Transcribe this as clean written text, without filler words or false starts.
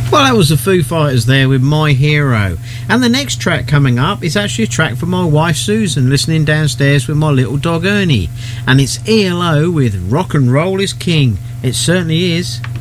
Well, that was the Foo Fighters there with My Hero. And the next track coming up is actually a track from my wife Susan, listening downstairs with my little dog Ernie. And it's ELO with Rock and Roll is King. It certainly is.